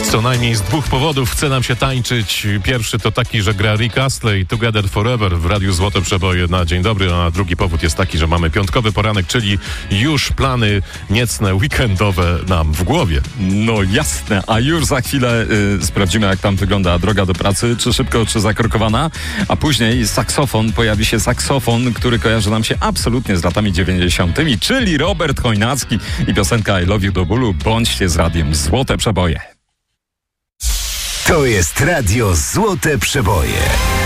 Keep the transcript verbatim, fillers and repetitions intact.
Co najmniej z dwóch powodów chce nam się tańczyć. Pierwszy to taki, że gra Rick Astley Together Forever w Radiu Złote Przeboje na dzień dobry, a drugi powód jest taki, że mamy piątkowy poranek, czyli już plany niecne, weekendowe nam w głowie. No jasne, a już za chwilę y, sprawdzimy, jak tam wygląda droga do pracy, czy szybko, czy zakorkowana, a później saksofon, pojawi się saksofon, który kojarzy nam się absolutnie z latami dziewięćdziesiątymi, czyli Robert Chojnacki i piosenka I Love You do bólu. Bądźcie z radiem Złote Przeboje. To jest Radio Złote Przeboje.